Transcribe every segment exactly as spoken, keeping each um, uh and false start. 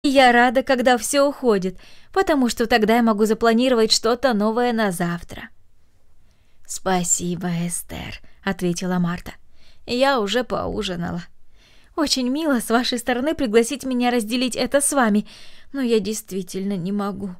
Я рада, когда все уходит, потому что тогда я могу запланировать что-то новое на завтра». «Спасибо, Эстер», — ответила Марта. «Я уже поужинала. Очень мило с вашей стороны пригласить меня разделить это с вами, но я действительно не могу».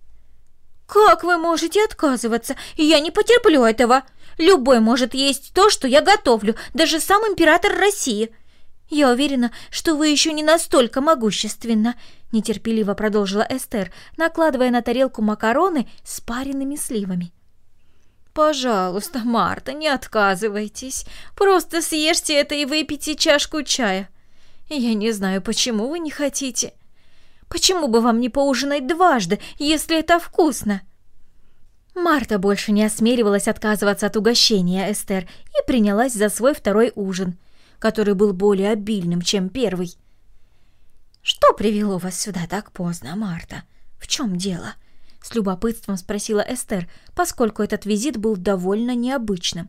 «Как вы можете отказываться? Я не потерплю этого. Любой может есть то, что я готовлю, даже сам император России. Я уверена, что вы еще не настолько могущественна», — нетерпеливо продолжила Эстер, накладывая на тарелку макароны с пареными сливами. «Пожалуйста, Марта, не отказывайтесь. Просто съешьте это и выпейте чашку чая. Я не знаю, почему вы не хотите. Почему бы вам не поужинать дважды, если это вкусно?» Марта больше не осмеливалась отказываться от угощения Эстер и принялась за свой второй ужин, который был более обильным, чем первый. «Что привело вас сюда так поздно, Марта? В чем дело?» — с любопытством спросила Эстер, поскольку этот визит был довольно необычным.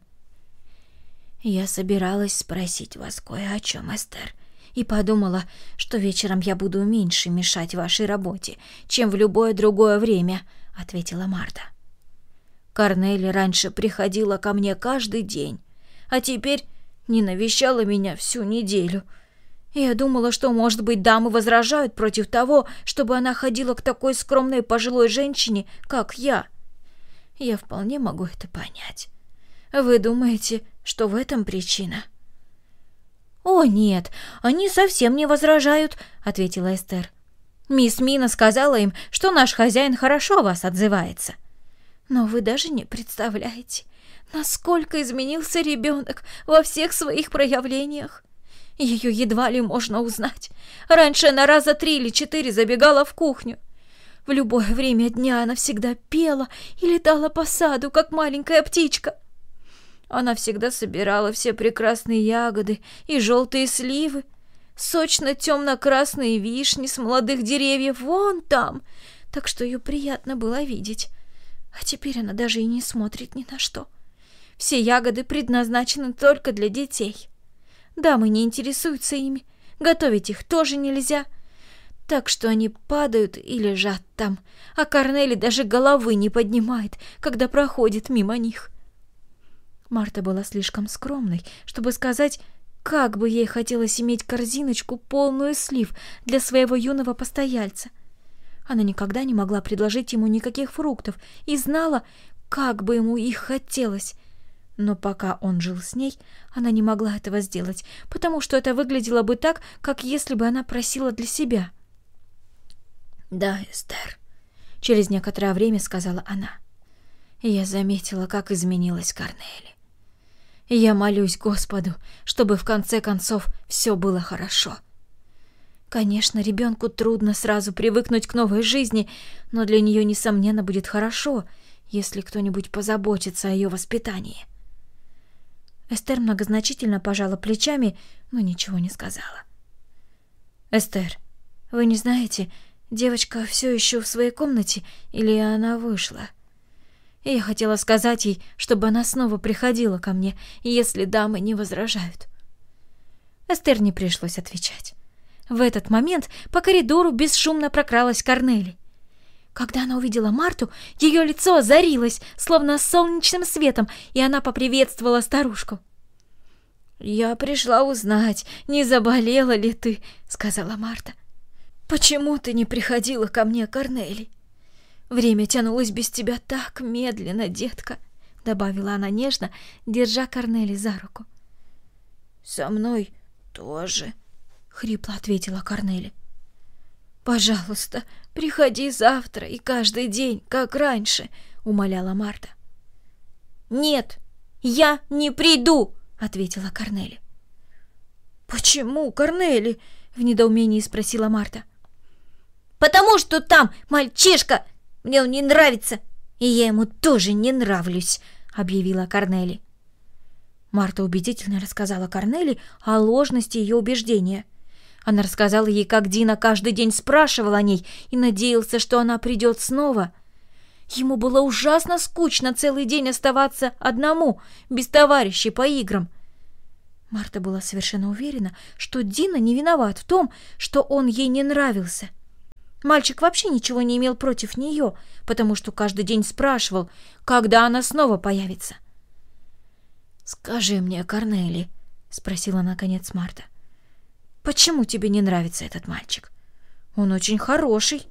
«Я собиралась спросить вас кое о чем, Эстер, и подумала, что вечером я буду меньше мешать вашей работе, чем в любое другое время», — ответила Марта. «Корнели раньше приходила ко мне каждый день, а теперь не навещала меня всю неделю. Я думала, что, может быть, дамы возражают против того, чтобы она ходила к такой скромной пожилой женщине, как я. Я вполне могу это понять. Вы думаете, что в этом причина?» «О, нет, они совсем не возражают», — ответила Эстер. «Мисс Мина сказала им, что наш хозяин хорошо о вас отзывается. Но вы даже не представляете, насколько изменился ребенок во всех своих проявлениях. Ее едва ли можно узнать. Раньше она раза три или четыре забегала в кухню. В любое время дня она всегда пела и летала по саду, как маленькая птичка. Она всегда собирала все прекрасные ягоды и желтые сливы, сочно-темно-красные вишни с молодых деревьев вон там, так что ее приятно было видеть. А теперь она даже и не смотрит ни на что. Все ягоды предназначены только для детей. Дамы не интересуются ими, готовить их тоже нельзя, так что они падают и лежат там, а Корнели даже головы не поднимает, когда проходит мимо них». Марта была слишком скромной, чтобы сказать, как бы ей хотелось иметь корзиночку, полную слив, для своего юного постояльца. Она никогда не могла предложить ему никаких фруктов и знала, как бы ему их хотелось. Но пока он жил с ней, она не могла этого сделать, потому что это выглядело бы так, как если бы она просила для себя. «Да, Эстер», — через некоторое время сказала она, — «я заметила, как изменилась Корнели. Я молюсь Господу, чтобы в конце концов все было хорошо. Конечно, ребенку трудно сразу привыкнуть к новой жизни, но для нее, несомненно, будет хорошо, если кто-нибудь позаботится о ее воспитании». Эстер многозначительно пожала плечами, но ничего не сказала. «Эстер, вы не знаете, девочка все еще в своей комнате или она вышла? Я хотела сказать ей, чтобы она снова приходила ко мне, если дамы не возражают». Эстер не пришлось отвечать. В этот момент по коридору бесшумно прокралась Корнели. Когда она увидела Марту, ее лицо озарилось, словно солнечным светом, и она поприветствовала старушку. «Я пришла узнать, не заболела ли ты», — сказала Марта. «Почему ты не приходила ко мне, Корнели? Время тянулось без тебя так медленно, детка», — добавила она нежно, держа Корнели за руку. «Со мной тоже», — хрипло ответила Корнели. «Пожалуйста, приходи завтра и каждый день, как раньше», — умоляла Марта. «Нет, я не приду», — ответила Корнели. «Почему, Корнели?» — в недоумении спросила Марта. «Потому что там мальчишка, мне он не нравится, и я ему тоже не нравлюсь», — объявила Корнели. Марта убедительно рассказала Корнели о ложности ее убеждения. Она рассказала ей, как Дина каждый день спрашивал о ней и надеялся, что она придет снова. Ему было ужасно скучно целый день оставаться одному, без товарищей по играм. Марта была совершенно уверена, что Дина не виноват в том, что он ей не нравился. Мальчик вообще ничего не имел против нее, потому что каждый день спрашивал, когда она снова появится. «Скажи мне, Корнели», — спросила наконец Марта, — «почему тебе не нравится этот мальчик? Он очень хороший».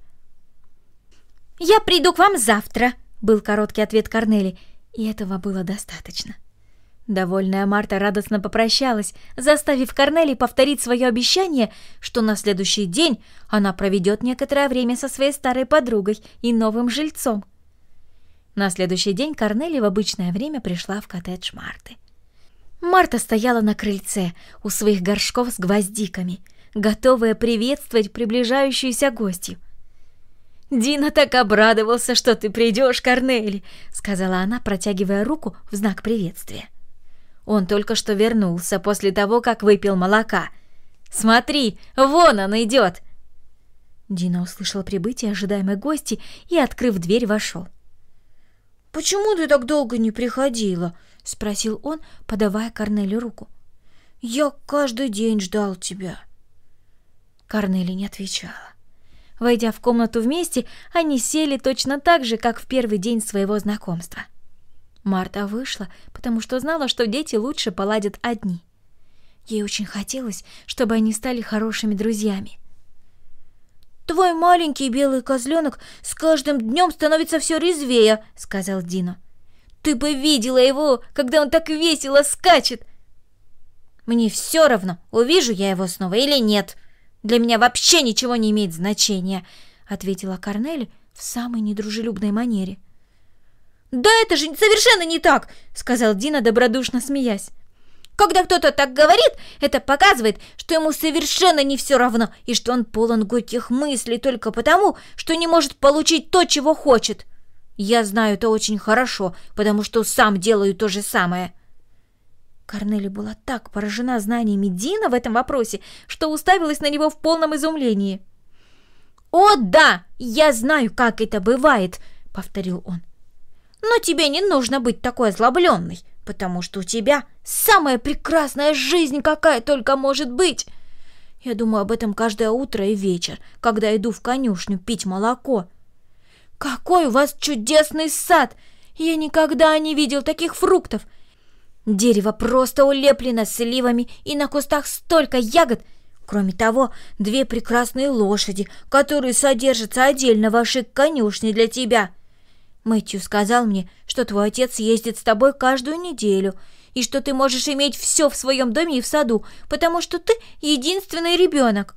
«Я приду к вам завтра», — был короткий ответ Корнели, и этого было достаточно. Довольная Марта радостно попрощалась, заставив Корнели повторить свое обещание, что на следующий день она проведет некоторое время со своей старой подругой и новым жильцом. На следующий день Корнели в обычное время пришла в коттедж Марты. Марта стояла на крыльце у своих горшков с гвоздиками, готовая приветствовать приближающуюся гостью. «Дина так обрадовался, что ты придешь, Корнели», — сказала она, протягивая руку в знак приветствия. «Он только что вернулся после того, как выпил молока. Смотри, вон он идет!» Дина услышала прибытие ожидаемой гости и, открыв дверь, вошел. «Почему ты так долго не приходила?» — спросил он, подавая Корнели руку. «Я каждый день ждал тебя». Корнели не отвечала. Войдя в комнату вместе, они сели точно так же, как в первый день своего знакомства. Марта вышла, потому что знала, что дети лучше поладят одни. Ей очень хотелось, чтобы они стали хорошими друзьями. «Твой маленький белый козленок с каждым днем становится все резвее», — сказал Дино. «Ты бы видела его, когда он так весело скачет!» «Мне все равно, увижу я его снова или нет. Для меня вообще ничего не имеет значения», — ответила Корнели в самой недружелюбной манере. «Да это же совершенно не так!» — сказал Дино, добродушно смеясь. «Когда кто-то так говорит, это показывает, что ему совершенно не все равно и что он полон горьких мыслей только потому, что не может получить то, чего хочет. Я знаю это очень хорошо, потому что сам делаю то же самое». Корнели была так поражена знаниями Дино в этом вопросе, что уставилась на него в полном изумлении. «О да, я знаю, как это бывает», — повторил он. «Но тебе не нужно быть такой озлобленной, потому что у тебя самая прекрасная жизнь, какая только может быть. Я думаю об этом каждое утро и вечер, когда иду в конюшню пить молоко. Какой у вас чудесный сад! Я никогда не видел таких фруктов. Дерево просто улеплено сливами, и на кустах столько ягод. Кроме того, две прекрасные лошади, которые содержатся отдельно в вашей конюшне для тебя. Мэтью сказал мне, что твой отец ездит с тобой каждую неделю, и что ты можешь иметь все в своем доме и в саду, потому что ты единственный ребенок.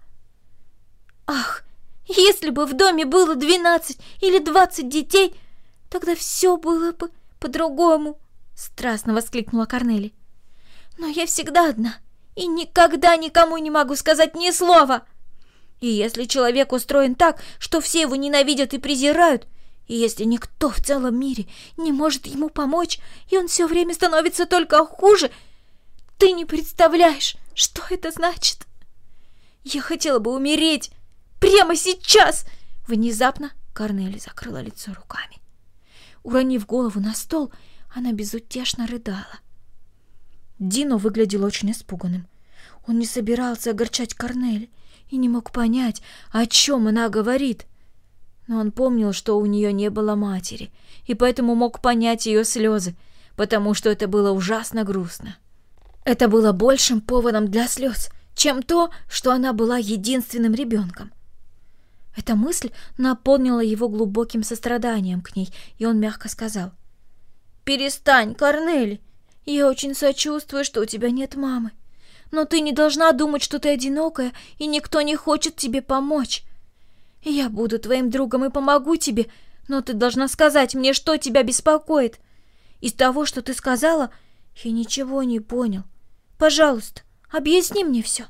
Ах, если бы в доме было двенадцать или двадцать детей, тогда все было бы по-другому», — страстно воскликнула Корнели. «Но я всегда одна и никогда никому не могу сказать ни слова. И если человек устроен так, что все его ненавидят и презирают, и если никто в целом мире не может ему помочь, и он все время становится только хуже, ты не представляешь, что это значит. Я хотела бы умереть прямо сейчас!» Внезапно Корнели закрыла лицо руками. Уронив голову на стол, она безутешно рыдала. Дино выглядел очень испуганным. Он не собирался огорчать Корнели и не мог понять, о чем она говорит. Но он помнил, что у нее не было матери, и поэтому мог понять ее слезы, потому что это было ужасно грустно. Это было большим поводом для слез, чем то, что она была единственным ребенком. Эта мысль наполнила его глубоким состраданием к ней, и он мягко сказал: «Перестань, Корнели, я очень сочувствую, что у тебя нет мамы, но ты не должна думать, что ты одинокая, и никто не хочет тебе помочь. Я буду твоим другом и помогу тебе, но ты должна сказать мне, что тебя беспокоит. Из того, что ты сказала, я ничего не понял. Пожалуйста, объясни мне все».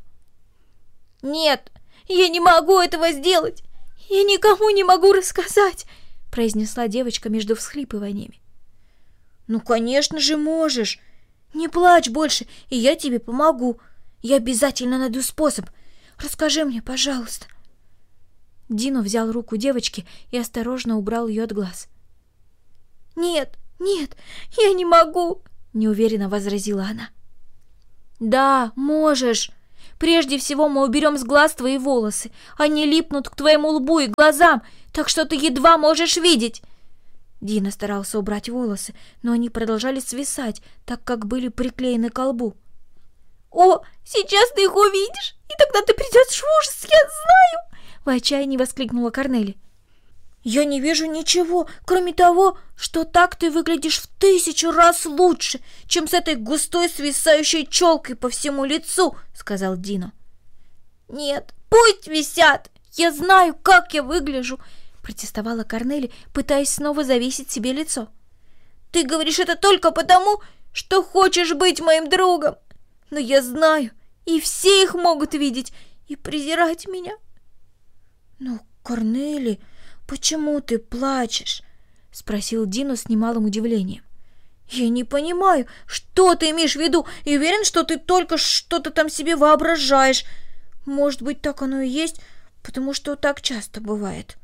«Нет, я не могу этого сделать. Я никому не могу рассказать», — произнесла девочка между всхлипываниями. «Ну, конечно же, можешь. Не плачь больше, и я тебе помогу. Я обязательно найду способ. Расскажи мне, пожалуйста». Дино взял руку девочки и осторожно убрал ее от глаз. «Нет, нет, я не могу», — неуверенно возразила она. «Да, можешь. Прежде всего мы уберем с глаз твои волосы. Они липнут к твоему лбу и глазам, так что ты едва можешь видеть». Дина старался убрать волосы, но они продолжали свисать, так как были приклеены к лбу. «О, сейчас ты их увидишь, и тогда ты придешь в ужас, я знаю!» В отчаянии воскликнула Корнели. «Я не вижу ничего, кроме того, что так ты выглядишь в тысячу раз лучше, чем с этой густой свисающей челкой по всему лицу», — сказал Дино. «Нет, пусть висят, я знаю, как я выгляжу», — протестовала Корнели, пытаясь снова завесить себе лицо. «Ты говоришь это только потому, что хочешь быть моим другом, но я знаю, и все их могут видеть и презирать меня». «Ну, Корнели, почему ты плачешь?» — спросил Дино с немалым удивлением. «Я не понимаю, что ты имеешь в виду, и уверен, что ты только что-то там себе воображаешь. Может быть, так оно и есть, потому что так часто бывает».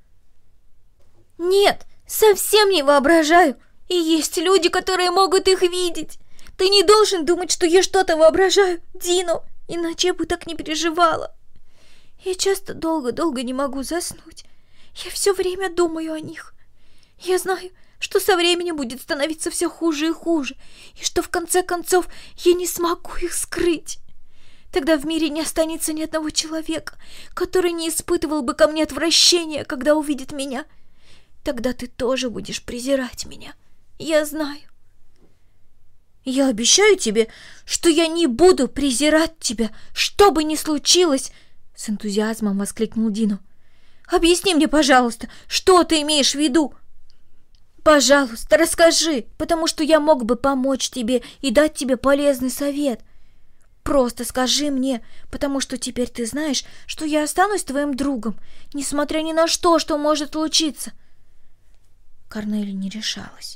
«Нет, совсем не воображаю, и есть люди, которые могут их видеть. Ты не должен думать, что я что-то воображаю, Дино, иначе я бы так не переживала. Я часто долго-долго не могу заснуть. Я все время думаю о них. Я знаю, что со временем будет становиться все хуже и хуже, и что в конце концов я не смогу их скрыть. Тогда в мире не останется ни одного человека, который не испытывал бы ко мне отвращения, когда увидит меня. Тогда ты тоже будешь презирать меня. Я знаю. Я обещаю тебе, что я не буду презирать тебя, что бы ни случилось, — с энтузиазмом воскликнул Дино. «Объясни мне, пожалуйста, что ты имеешь в виду? Пожалуйста, расскажи, потому что я мог бы помочь тебе и дать тебе полезный совет. Просто скажи мне, потому что теперь ты знаешь, что я останусь твоим другом, несмотря ни на что, что может случиться». Корнели не решалась.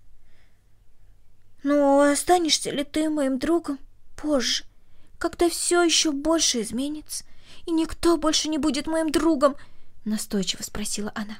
«Ну, останешься ли ты моим другом позже, когда все еще больше изменится, и никто больше не будет моим другом?» — настойчиво спросила она.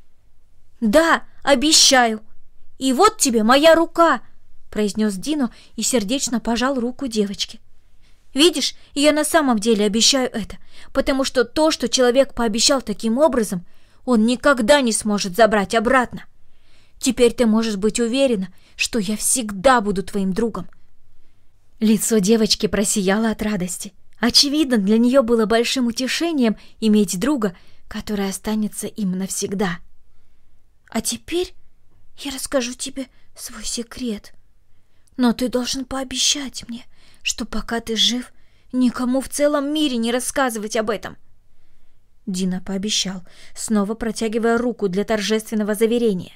«Да, обещаю. И вот тебе моя рука», — произнес Дино и сердечно пожал руку девочки. «Видишь, я на самом деле обещаю это, потому что то, что человек пообещал таким образом, он никогда не сможет забрать обратно. Теперь ты можешь быть уверена, что я всегда буду твоим другом». Лицо девочки просияло от радости. Очевидно, для нее было большим утешением иметь друга, который останется им навсегда. «А теперь я расскажу тебе свой секрет. Но ты должен пообещать мне, что пока ты жив, никому в целом мире не рассказывать об этом». Дино пообещал, снова протягивая руку для торжественного заверения.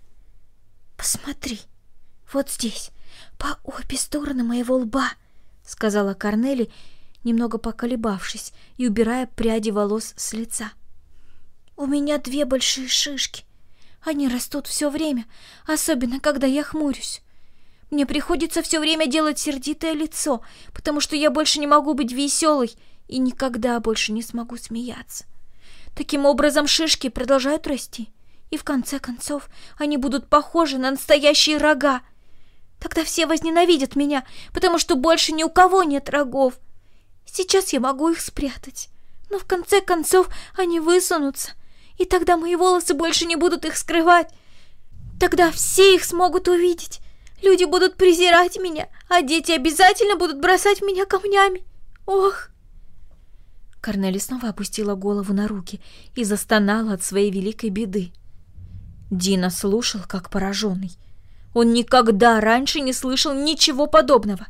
«Посмотри, вот здесь, по обе стороны моего лба», — сказала Корнели, немного поколебавшись и убирая пряди волос с лица. «У меня две большие шишки. Они растут все время, особенно когда я хмурюсь. Мне приходится все время делать сердитое лицо, потому что я больше не могу быть веселой и никогда больше не смогу смеяться. Таким образом, шишки продолжают расти, и в конце концов они будут похожи на настоящие рога. Тогда все возненавидят меня, потому что больше ни у кого нет рогов. Сейчас я могу их спрятать, но в конце концов они высунутся, и тогда мои волосы больше не будут их скрывать. Тогда все их смогут увидеть. Люди будут презирать меня, а дети обязательно будут бросать меня камнями. Ох!» Корнели снова опустила голову на руки и застонала от своей великой беды. Дино слушал, как пораженный. Он никогда раньше не слышал ничего подобного.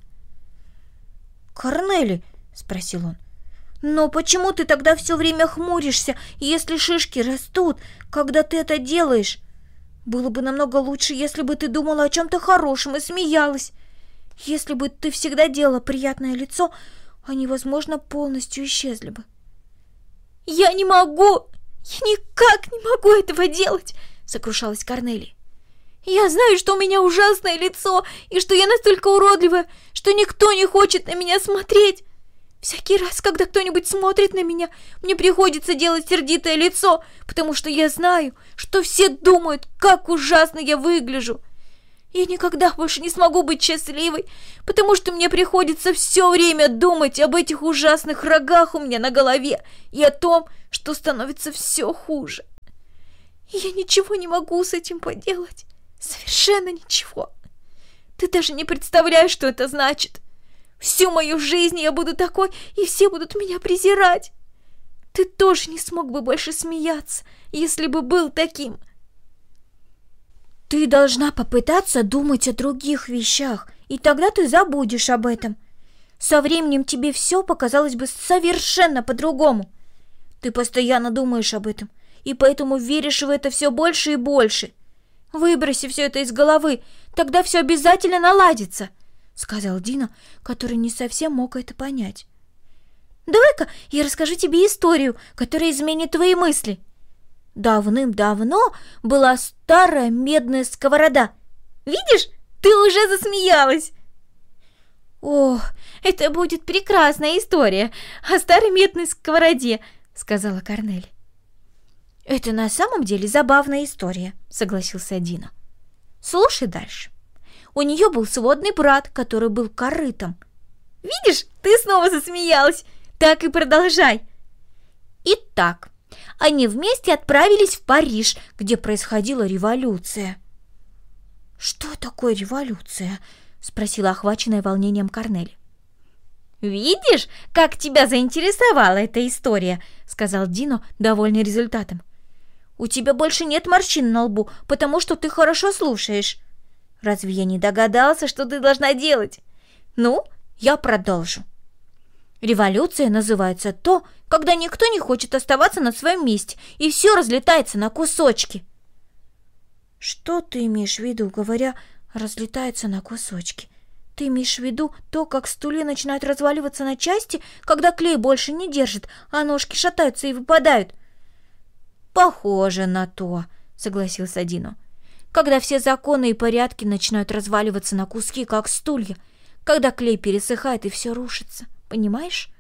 «Корнели», — спросил он, — «но почему ты тогда все время хмуришься, если шишки растут, когда ты это делаешь? Было бы намного лучше, если бы ты думала о чем-то хорошем и смеялась. Если бы ты всегда делала приятное лицо, они, возможно, полностью исчезли бы». «Я не могу! Я никак не могу этого делать!» — сокрушалась Корнели. «Я знаю, что у меня ужасное лицо, и что я настолько уродливая, что никто не хочет на меня смотреть. Всякий раз, когда кто-нибудь смотрит на меня, мне приходится делать сердитое лицо, потому что я знаю, что все думают, как ужасно я выгляжу. Я никогда больше не смогу быть счастливой, потому что мне приходится все время думать об этих ужасных рогах у меня на голове и о том, что становится все хуже. И я ничего не могу с этим поделать. Совершенно ничего. Ты даже не представляешь, что это значит. Всю мою жизнь я буду такой, и все будут меня презирать. Ты тоже не смог бы больше смеяться, если бы был таким. Ты должна попытаться думать о других вещах, и тогда ты забудешь об этом. Со временем тебе все показалось бы совершенно по-другому. Ты постоянно думаешь об этом, и поэтому веришь в это все больше и больше. Выброси все это из головы, тогда все обязательно наладится, сказал Дина, который не совсем мог это понять. Давай-ка я расскажу тебе историю, которая изменит твои мысли. Давным-давно была старая медная сковорода. Видишь, ты уже засмеялась. О, это будет прекрасная история о старой медной сковороде, сказала Корнель. Это на самом деле забавная история, согласился Дина. Слушай дальше. У нее был сводный брат, который был корытом. Видишь, ты снова засмеялась. Так и продолжай. Итак, они вместе отправились в Париж, где происходила революция. «Что такое революция?» — спросила охваченная волнением Корнель. «Видишь, как тебя заинтересовала эта история?» — сказал Дино, довольный результатом. «У тебя больше нет морщин на лбу, потому что ты хорошо слушаешь. Разве я не догадался, что ты должна делать? Ну, я продолжу. Революция называется то, когда никто не хочет оставаться на своем месте, и все разлетается на кусочки». «Что ты имеешь в виду, говоря, разлетается на кусочки? Ты имеешь в виду то, как стулья начинают разваливаться на части, когда клей больше не держит, а ножки шатаются и выпадают?» «Похоже на то», — согласился Дино. «Когда все законы и порядки начинают разваливаться на куски, как стулья, когда клей пересыхает и все рушится. Понимаешь?»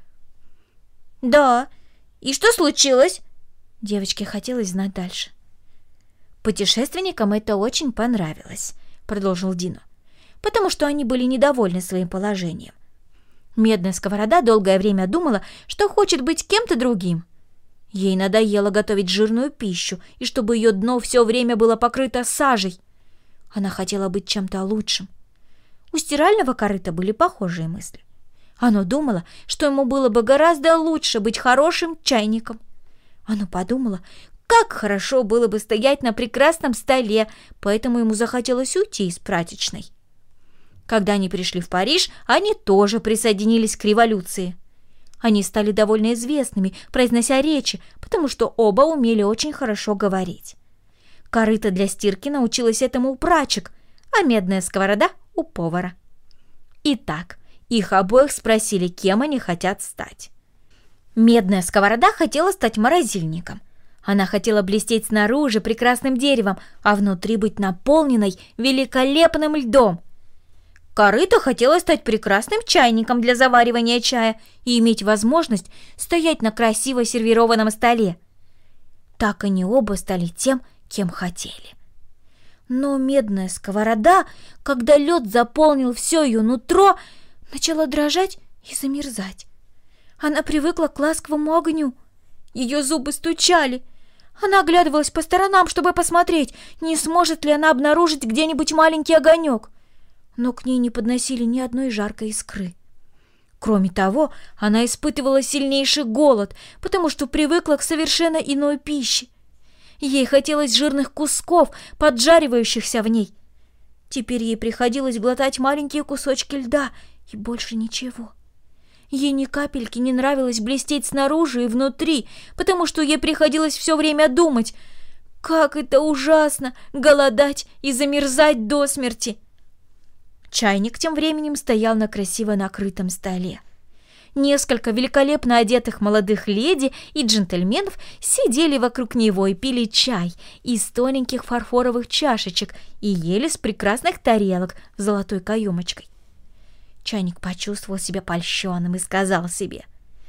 «Да. И что случилось?» Девочке хотелось знать дальше. «Путешественникам это очень понравилось», — продолжил Дино, «потому что они были недовольны своим положением. Медная сковорода долгое время думала, что хочет быть кем-то другим. Ей надоело готовить жирную пищу, и чтобы ее дно все время было покрыто сажей. Она хотела быть чем-то лучшим. У стирального корыта были похожие мысли. Оно думало, что ему было бы гораздо лучше быть хорошим чайником. Оно подумало, как хорошо было бы стоять на прекрасном столе, поэтому ему захотелось уйти из прачечной. Когда они пришли в Париж, они тоже присоединились к революции. Они стали довольно известными, произнося речи, потому что оба умели очень хорошо говорить. Корыто для стирки научилась этому у прачек, а медная сковорода — у повара. Итак, их обоих спросили, кем они хотят стать. Медная сковорода хотела стать морозильником. Она хотела блестеть снаружи прекрасным деревом, а внутри быть наполненной великолепным льдом. Корыто хотела стать прекрасным чайником для заваривания чая и иметь возможность стоять на красиво сервированном столе. Так они оба стали тем, кем хотели. Но медная сковорода, когда лед заполнил все ее нутро, начала дрожать и замерзать. Она привыкла к ласковому огню. Ее зубы стучали. Она оглядывалась по сторонам, чтобы посмотреть, не сможет ли она обнаружить где-нибудь маленький огонек. Но к ней не подносили ни одной жаркой искры. Кроме того, она испытывала сильнейший голод, потому что привыкла к совершенно иной пище. Ей хотелось жирных кусков, поджаривающихся в ней. Теперь ей приходилось глотать маленькие кусочки льда и больше ничего. Ей ни капельки не нравилось блестеть снаружи и внутри, потому что ей приходилось все время думать, как это ужасно — голодать и замерзать до смерти. Чайник тем временем стоял на красиво накрытом столе. Несколько великолепно одетых молодых леди и джентльменов сидели вокруг него и пили чай из тоненьких фарфоровых чашечек и ели с прекрасных тарелок с золотой каемочкой. Чайник почувствовал себя польщенным и сказал себе: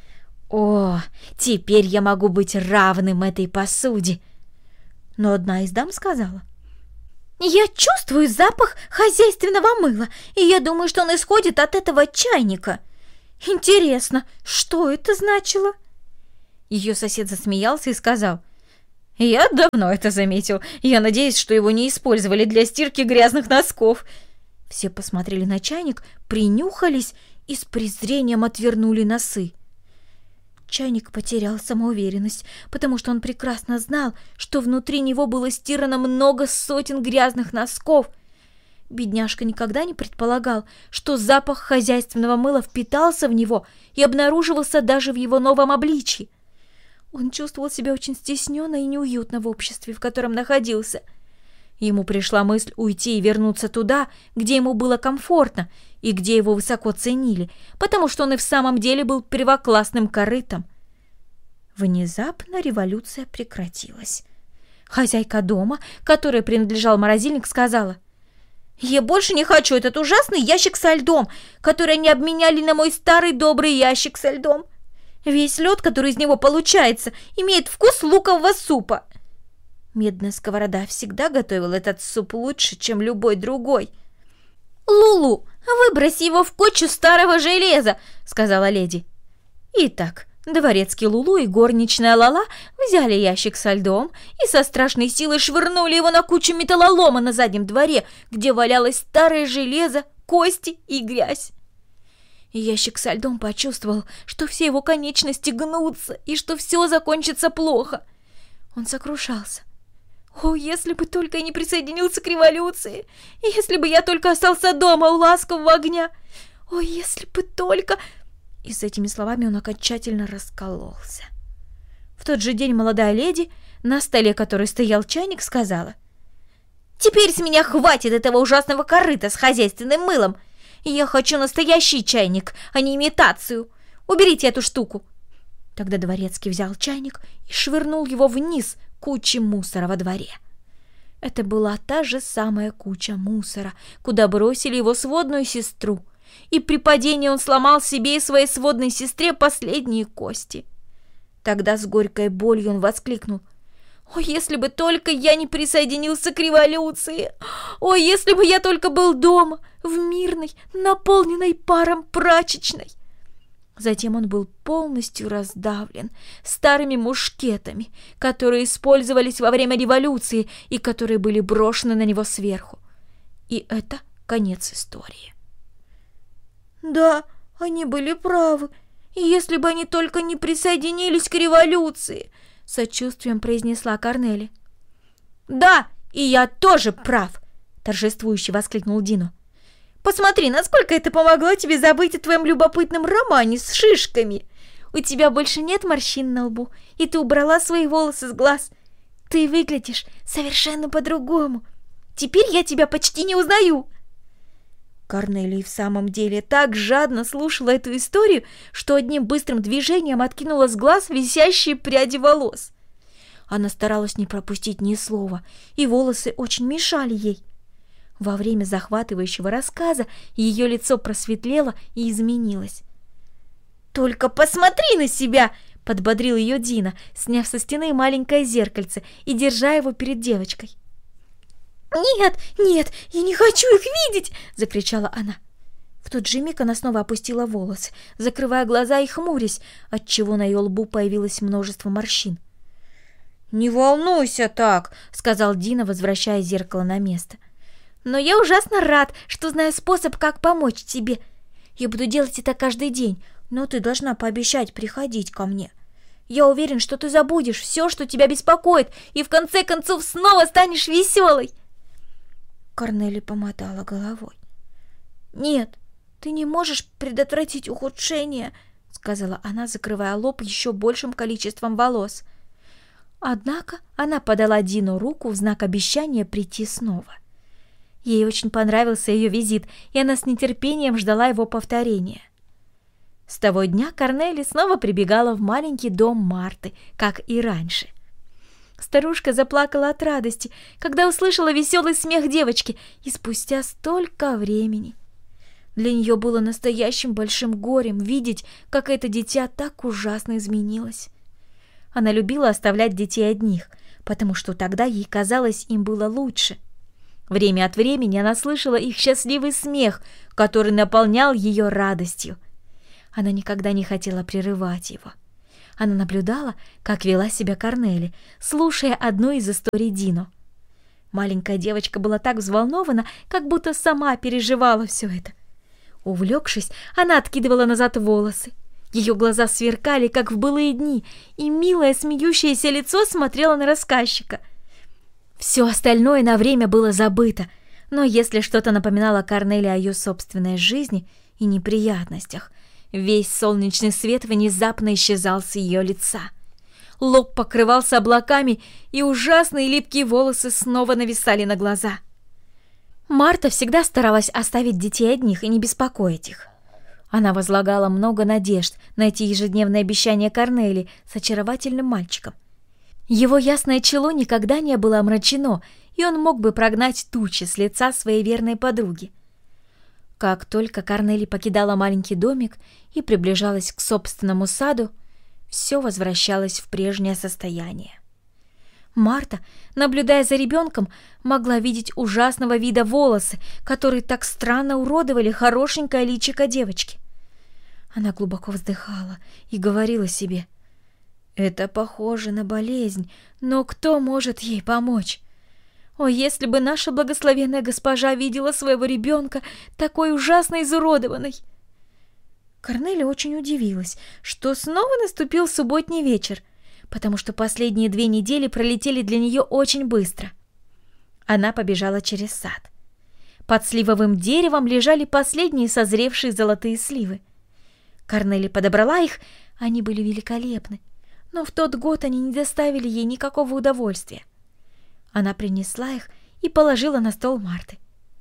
«О, теперь я могу быть равным этой посуде!» Но одна из дам сказала: Я чувствую запах хозяйственного мыла, и я думаю, что он исходит от этого чайника. Интересно, что это значило?» Ее сосед засмеялся и сказал: «Я давно это заметил. Я надеюсь, что его не использовали для стирки грязных носков». Все посмотрели на чайник, принюхались и с презрением отвернули носы. Чайник потерял самоуверенность, потому что он прекрасно знал, что внутри него было стирано много сотен грязных носков. Бедняжка никогда не предполагал, что запах хозяйственного мыла впитался в него и обнаруживался даже в его новом обличье. Он чувствовал себя очень стесненно и неуютно в обществе, в котором находился. Ему пришла мысль уйти и вернуться туда, где ему было комфортно и где его высоко ценили, потому что он и в самом деле был первоклассным корытом. Внезапно революция прекратилась. Хозяйка дома, которой принадлежал морозильник, сказала: «Я больше не хочу этот ужасный ящик со льдом, который они обменяли на мой старый добрый ящик со льдом. Весь лед, который из него получается, имеет вкус лукового супа». Медная сковорода всегда готовила этот суп лучше, чем любой другой. «Лулу, выброси его в кучу старого железа», — сказала леди. Итак, дворецкий Лулу и горничная Лала взяли ящик со льдом и со страшной силой швырнули его на кучу металлолома на заднем дворе, где валялось старое железо, кости и грязь. И ящик со льдом почувствовал, что все его конечности гнутся и что все закончится плохо. Он сокрушался. «О, если бы только я не присоединился к революции! Если бы я только остался дома у ласкового огня! О, если бы только...» И с этими словами он окончательно раскололся. В тот же день молодая леди, на столе которой стоял чайник, сказала: «Теперь с меня хватит этого ужасного корыта с хозяйственным мылом! Я хочу настоящий чайник, а не имитацию! Уберите эту штуку!» Тогда дворецкий взял чайник и швырнул его вниз кучи мусора во дворе. Это была та же самая куча мусора, куда бросили его сводную сестру, и при падении он сломал себе и своей сводной сестре последние кости. Тогда с горькой болью он воскликнул: «О, если бы только я не присоединился к революции! О, если бы я только был дома, в мирной, наполненной паром прачечной!» Затем он был полностью раздавлен старыми мушкетами, которые использовались во время революции и которые были брошены на него сверху. И это конец истории. «Да, они были правы. И если бы они только не присоединились к революции», — сочувствием произнесла Корнели. «Да, и я тоже прав», — торжествующе воскликнул Дино. «Посмотри, насколько это помогло тебе забыть о твоем любопытном романе с шишками. У тебя больше нет морщин на лбу, и ты убрала свои волосы с глаз. Ты выглядишь совершенно по-другому. Теперь я тебя почти не узнаю». Корнелия в самом деле так жадно слушала эту историю, что одним быстрым движением откинула с глаз висящие пряди волос. Она старалась не пропустить ни слова, и волосы очень мешали ей. Во время захватывающего рассказа ее лицо просветлело и изменилось. «Только посмотри на себя!» — подбодрил ее Дина, сняв со стены маленькое зеркальце и держа его перед девочкой. «Нет, нет, я не хочу их видеть!» — закричала она. В тот же миг она снова опустила волосы, закрывая глаза и хмурясь, отчего на ее лбу появилось множество морщин. «Не волнуйся так!» — сказал Дина, возвращая зеркало на место. «Но я ужасно рад, что знаю способ, как помочь тебе. Я буду делать это каждый день, но ты должна пообещать приходить ко мне. Я уверен, что ты забудешь все, что тебя беспокоит, и в конце концов снова станешь веселой». Корнели помотала головой. «Нет, ты не можешь предотвратить ухудшение», — сказала она, закрывая лоб еще большим количеством волос. Однако она подала Дину руку в знак обещания прийти снова. Ей очень понравился ее визит, и она с нетерпением ждала его повторения. С того дня Корнели снова прибегала в маленький дом Марты, как и раньше. Старушка заплакала от радости, когда услышала веселый смех девочки, и спустя столько времени. Для нее было настоящим большим горем видеть, как это дитя так ужасно изменилось. Она любила оставлять детей одних, потому что тогда ей казалось, им было лучше. Время от времени она слышала их счастливый смех, который наполнял ее радостью. Она никогда не хотела прерывать его. Она наблюдала, как вела себя Корнели, слушая одну из историй Дино. Маленькая девочка была так взволнована, как будто сама переживала все это. Увлекшись, она откидывала назад волосы. Ее глаза сверкали, как в былые дни, и милое смеющееся лицо смотрело на рассказчика. Все остальное на время было забыто, но если что-то напоминало Корнели о ее собственной жизни и неприятностях, весь солнечный свет внезапно исчезал с ее лица. Лоб покрывался облаками, и ужасные липкие волосы снова нависали на глаза. Марта всегда старалась оставить детей одних и не беспокоить их. Она возлагала много надежд на эти ежедневные обещания Корнели с очаровательным мальчиком. Его ясное чело никогда не было омрачено, и он мог бы прогнать тучи с лица своей верной подруги. Как только Корнели покидала маленький домик и приближалась к собственному саду, все возвращалось в прежнее состояние. Марта, наблюдая за ребенком, могла видеть ужасного вида волосы, которые так странно уродовали хорошенькое личико девочки. Она глубоко вздыхала и говорила себе: «Это похоже на болезнь, но кто может ей помочь? О, если бы наша благословенная госпожа видела своего ребенка такой ужасно изуродованной!» Корнели очень удивилась, что снова наступил субботний вечер, потому что последние две недели пролетели для нее очень быстро. Она побежала через сад. Под сливовым деревом лежали последние созревшие золотые сливы. Корнели подобрала их, они были великолепны, но в тот год они не доставили ей никакого удовольствия. Она принесла их и положила на стол Марты.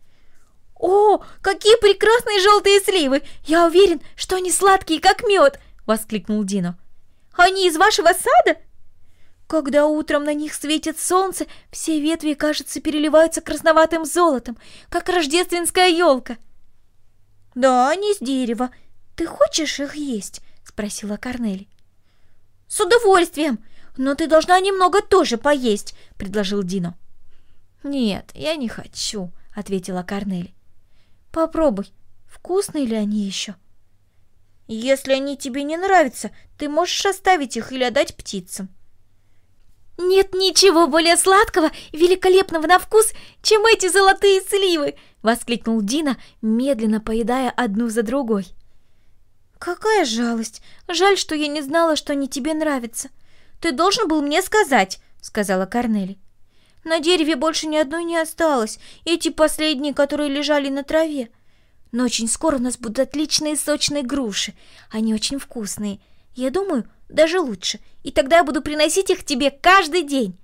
«О, какие прекрасные желтые сливы! Я уверен, что они сладкие, как мед!» — воскликнул Дино. «Они из вашего сада?» Когда утром на них светит солнце, все ветви, кажется, переливаются красноватым золотом, как рождественская елка. «Да, они с дерева. Ты хочешь их есть?» — спросила Корнели. «С удовольствием! Но ты должна немного тоже поесть», — предложил Дино. «Нет, я не хочу», — ответила Корнели. «Попробуй, вкусные ли они еще?» «Если они тебе не нравятся, ты можешь оставить их или отдать птицам». «Нет ничего более сладкого и великолепного на вкус, чем эти золотые сливы!» — воскликнул Дино, медленно поедая одну за другой. «Какая жалость! Жаль, что я не знала, что они тебе нравятся. Ты должен был мне сказать», — сказала Корнели. «На дереве больше ни одной не осталось, эти последние, которые лежали на траве. Но очень скоро у нас будут отличные сочные груши. Они очень вкусные. Я думаю, даже лучше. И тогда я буду приносить их тебе каждый день».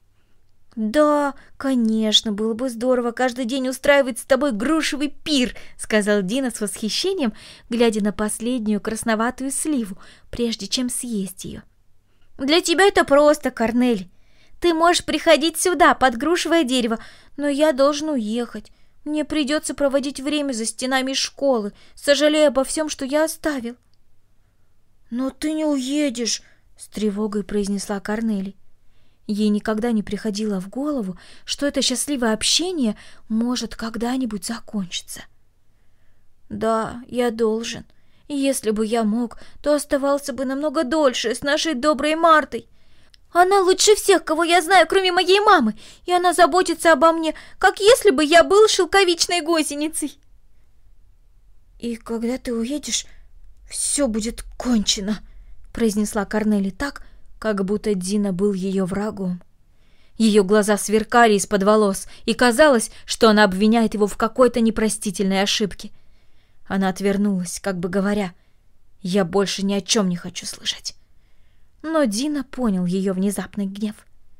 «Да, конечно, было бы здорово каждый день устраивать с тобой грушевый пир», — сказал Дино с восхищением, глядя на последнюю красноватую сливу, прежде чем съесть ее. «Для тебя это просто, Корнели. Ты можешь приходить сюда, под грушевое дерево, но я должен уехать. Мне придется проводить время за стенами школы, сожалея обо всем, что я оставил». «Но ты не уедешь», — с тревогой произнесла Корнели. Ей никогда не приходило в голову, что это счастливое общение может когда-нибудь закончиться. «Да, я должен. Если бы я мог, то оставался бы намного дольше с нашей доброй Мартой. Она лучше всех, кого я знаю, кроме моей мамы, и она заботится обо мне, как если бы я был шелковичной гусеницей». «И когда ты уедешь, все будет кончено», — произнесла Корнели так, как будто Дино был ее врагом. Ее глаза сверкали из-под волос, и казалось, что она обвиняет его в какой-то непростительной ошибке. Она отвернулась, как бы говоря: «Я больше ни о чем не хочу слышать». Но Дино понял ее внезапный гнев.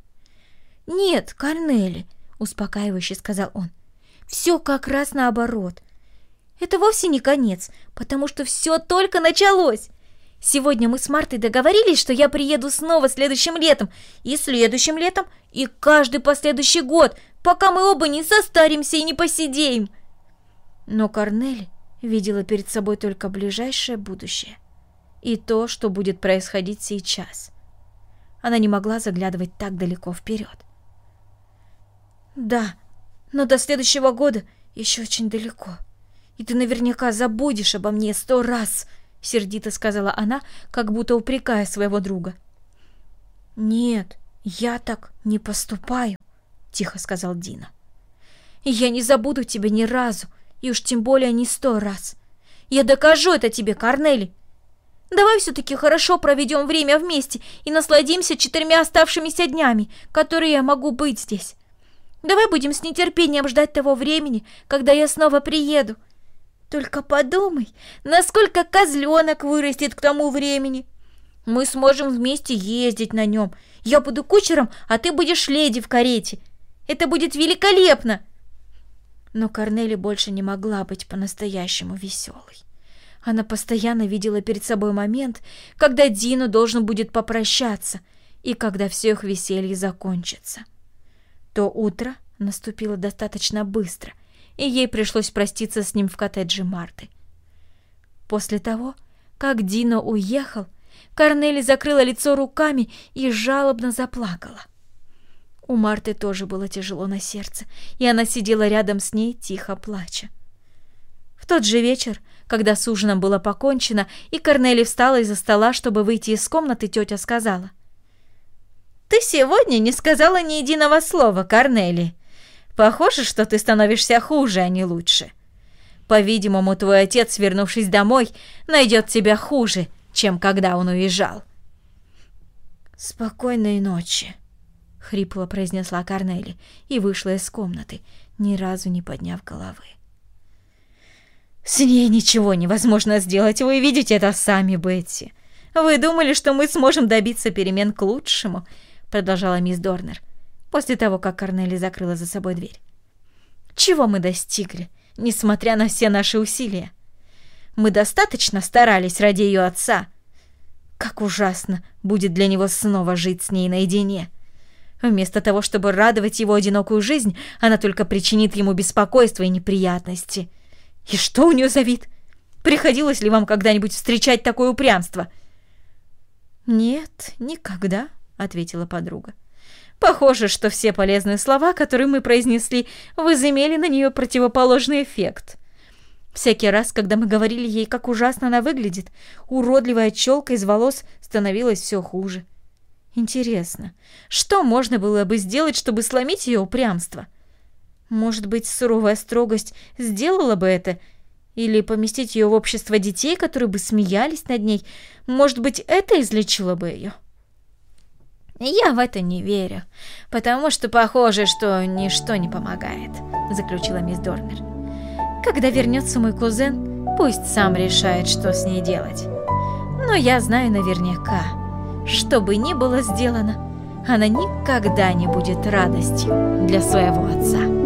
«Нет, Корнели», — успокаивающе сказал он, — «все как раз наоборот. Это вовсе не конец, потому что все только началось. Сегодня мы с Мартой договорились, что я приеду снова следующим летом, и следующим летом, и каждый последующий год, пока мы оба не состаримся и не посидеем». Но Корнели видела перед собой только ближайшее будущее и то, что будет происходить сейчас. Она не могла заглядывать так далеко вперед. «Да, Но до следующего года еще очень далеко. И ты наверняка забудешь обо мне сто раз, сердито сказала она, как будто упрекая своего друга. Нет, я так не поступаю, тихо сказал Дино. Я не забуду тебя ни разу, и уж тем более не сто раз. Я докажу это тебе, Корнели. Давай все-таки хорошо проведем время вместе и насладимся четырьмя оставшимися днями, которые я могу быть здесь. Давай будем с нетерпением ждать того времени, когда я снова приеду. Только подумай, насколько козленок вырастет к тому времени. Мы сможем вместе ездить на нем. Я буду кучером, а ты будешь леди в карете. Это будет великолепно. Но Корнели больше не могла быть по-настоящему веселой. Она постоянно видела перед собой момент, когда Дино должен будет попрощаться и когда все их веселье закончится. То утро наступило достаточно быстро, и ей пришлось проститься с ним в коттедже Марты. После того, как Дино уехал, Корнели закрыла лицо руками и жалобно заплакала. У Марты тоже было тяжело на сердце, и она сидела рядом с ней, тихо плача. В тот же вечер, когда с ужином было покончено, и Корнели встала из-за стола, чтобы выйти из комнаты, тетя сказала: «Ты сегодня не сказала ни единого слова, Корнели. Похоже, что ты становишься хуже, а не лучше. По-видимому, твой отец, вернувшись домой, найдет тебя хуже, чем когда он уезжал». «Спокойной ночи», — хрипло произнесла Корнели и вышла из комнаты, ни разу не подняв головы. «С ней ничего невозможно сделать, вы видите это сами, Бетти. Вы думали, что мы сможем добиться перемен к лучшему?» — продолжала мисс Дорнер, после того, как Корнели закрыла за собой дверь. «Чего мы достигли, несмотря на все наши усилия? Мы достаточно старались ради ее отца. Как ужасно будет для него снова жить с ней наедине. Вместо того, чтобы радовать его одинокую жизнь, она только причинит ему беспокойство и неприятности. И что у нее за вид? Приходилось ли вам когда-нибудь встречать такое упрямство?» «Нет, никогда», — ответила подруга. «Похоже, что все полезные слова, которые мы произнесли, возымели на нее противоположный эффект. Всякий раз, когда мы говорили ей, как ужасно она выглядит, уродливая челка из волос становилась все хуже. Интересно, что можно было бы сделать, чтобы сломить ее упрямство? Может быть, суровая строгость сделала бы это? Или поместить ее в общество детей, которые бы смеялись над ней? Может быть, это излечило бы ее?» «Я в это не верю, потому что похоже, что ничто не помогает», — заключила мисс Дорнер. «Когда вернется мой кузен, пусть сам решает, что с ней делать. Но я знаю наверняка, что бы ни было сделано, она никогда не будет радостью для своего отца».